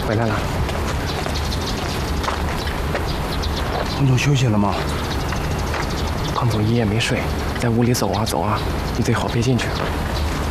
回来了。 彭总休息了吗？ 彭总一夜没睡，在屋里走啊走啊，你最好别进去。